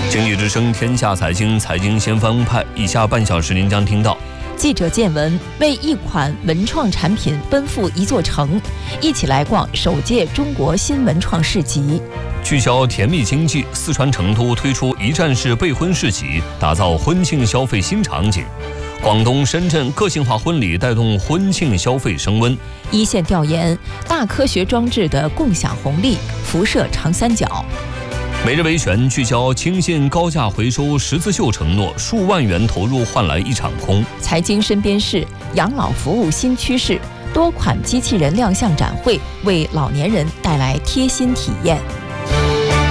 经济之声天下财经，财经先锋派，以下半小时您将听到： 记者见闻，为一款文创产品奔赴一座城，一起来逛首届中国新文创市集。 聚焦甜蜜经济，四川成都推出一站式备婚市集，打造婚庆消费新场景。广东深圳个性化婚礼带动婚庆消费升温。 一线调研，大科学装置的共享红利辐射长三角。 每日维权聚焦轻信高价回收十字绣承诺，数万元投入换来一场空。 财经身边事，养老服务新趋势，多款机器人亮相展会，为老年人带来贴心体验。